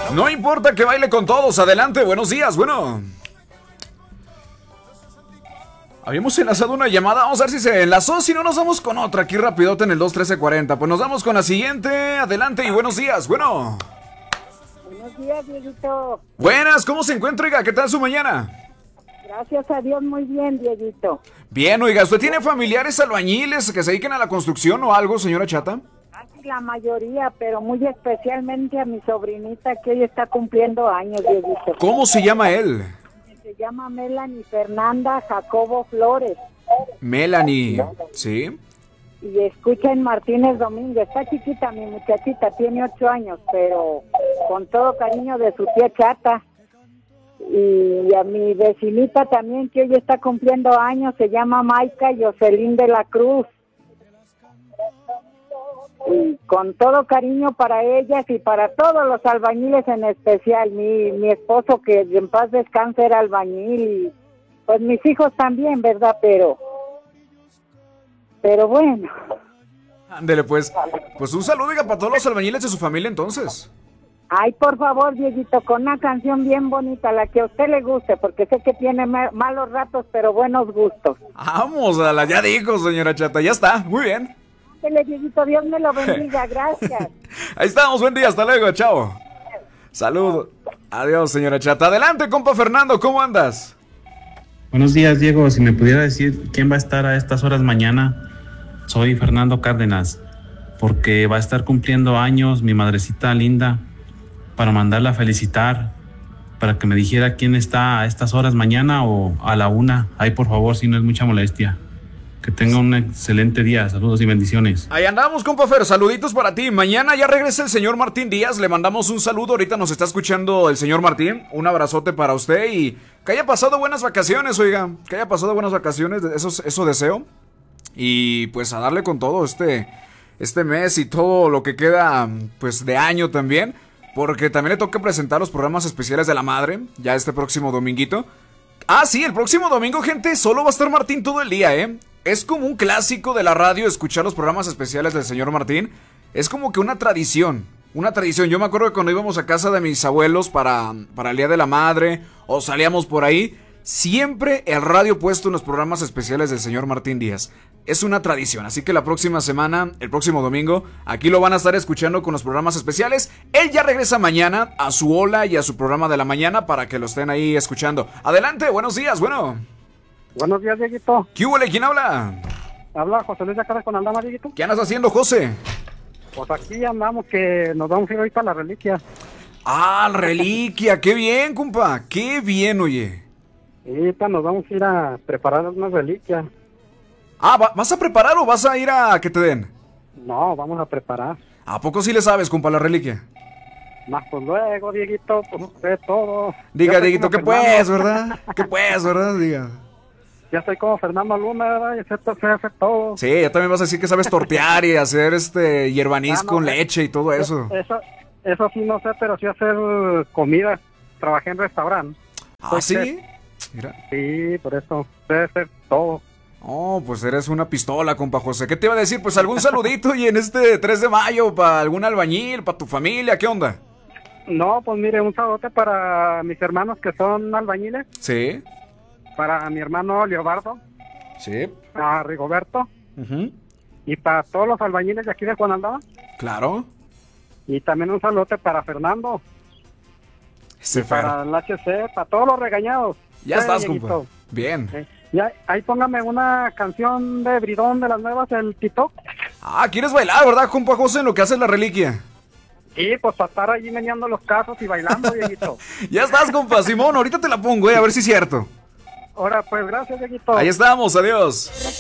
No importa que baile con todos, adelante, buenos días, bueno. Habíamos enlazado una llamada, vamos a ver si se enlazó, si no nos vamos con otra aquí rapidote en el 21340. Pues nos vamos con la siguiente, adelante y buenos días, bueno. Buenos días, Dieguito. Buenas, ¿cómo se encuentra, oiga? ¿Qué tal su mañana? Gracias a Dios, muy bien, Dieguito. Bien, oiga, ¿usted tiene familiares albañiles que se dediquen a la construcción o algo, señora Chata? Casi la mayoría, pero muy especialmente a mi sobrinita que hoy está cumpliendo años, Dieguito. ¿Cómo se llama él? Se llama Melanie Fernanda Jacobo Flores. Melanie, ¿sí? Y escucha en Martínez Domínguez. Está chiquita mi muchachita, tiene 8 años, pero con todo cariño de su tía Chata. Y a mi vecinita también, que hoy está cumpliendo años, se llama Maica Jocelyn de la Cruz. Y con todo cariño para ellas y para todos los albañiles en especial. Mi esposo, que en paz descanse, era albañil, y pues mis hijos también, ¿verdad? Pero bueno. Ándele pues un saludo, oiga, para todos los albañiles de su familia entonces. Ay, por favor, Dieguito, con una canción bien bonita, la que a usted le guste, porque sé que tiene malos ratos, pero buenos gustos. Vamos, ya dijo, señora Chata, ya está, muy bien. Dieguito, Dios me lo bendiga, gracias. Ahí estamos, buen día, hasta luego, chao. Saludos, adiós, señora Chata. Adelante, compa Fernando, ¿cómo andas? Buenos días, Diego, si me pudiera decir quién va a estar a estas horas mañana. Soy Fernando Cárdenas, porque va a estar cumpliendo años mi madrecita linda, para mandarla a felicitar, para que me dijera quién está a estas horas mañana o a la 1. Ay, por favor, si no es mucha molestia. Que tenga un excelente día, saludos y bendiciones. Ahí andamos, compa Fer, saluditos para ti. Mañana ya regresa el señor Martín Díaz, le mandamos un saludo, ahorita nos está escuchando el señor Martín, un abrazote para usted y que haya pasado buenas vacaciones, oiga, que haya pasado buenas vacaciones, eso deseo. Y pues a darle con todo este mes y todo lo que queda pues de año también, porque también le toca presentar los programas especiales de la madre, ya este próximo dominguito. Ah, sí, el próximo domingo, gente, solo va a estar Martín todo el día, Es como un clásico de la radio escuchar los programas especiales del señor Martín. Es como que una tradición. Yo me acuerdo que cuando íbamos a casa de mis abuelos para el Día de la Madre, o salíamos por ahí, siempre el radio puesto en los programas especiales del señor Martín Díaz. Es una tradición, así que la próxima semana, el próximo domingo, aquí lo van a estar escuchando con los programas especiales. Él ya regresa mañana a su Hola y a su programa de la mañana para que lo estén ahí escuchando. Adelante, buenos días, bueno. Buenos días, Dieguito. ¿Qué hubo? ¿Quién habla? Habla José Luis de acá con Aldama, Dieguito. ¿Qué andas haciendo, José? Pues aquí andamos, que nos vamos a ir ahorita a la Reliquia. Ah, Reliquia, qué bien, compa, qué bien, oye. Ahorita nos vamos a ir a preparar una reliquia. Ah, ¿vas a preparar o vas a ir a que te den? No, vamos a preparar. ¿A poco sí le sabes, compa, la reliquia? Más pues luego, Dieguito, pues sé todo. Diga, Dieguito, ¿qué pues, verdad? ¿Qué pues, verdad? Diga. Ya soy como Fernando Luna, ¿verdad? Y sé hacer todo. Sí, ya también vas a decir que sabes tortear y hacer hierbanís con leche y todo eso. Eso sí no sé, pero sí hacer comida. Trabajé en restaurante. ¿Ah, sí? Mira. Sí, por eso sé hacer todo. Oh, pues eres una pistola, compa José. ¿Qué te iba a decir? Pues algún saludito y en este 3 de mayo para algún albañil, para tu familia, ¿qué onda? No, pues mire, un saludote para mis hermanos que son albañiles. Sí. Para mi hermano Leobardo. Sí. A Rigoberto. Y para todos los albañiles de aquí de Juan Aldama. Claro. Y también un saludote para Fernando. Para el HC, para todos los regañados. Ya estás, compa. Bien. Ya, ahí póngame una canción de Bridón de las nuevas, el TikTok. Ah, ¿quieres bailar, verdad, compa José, en lo que hace la reliquia? Sí, pues para estar allí meneando los casos y bailando, Dieguito. Ya estás, compa, Simón, ahorita te la pongo, a ver si es cierto. Ahora, pues, gracias, Dieguito. Ahí estamos, adiós.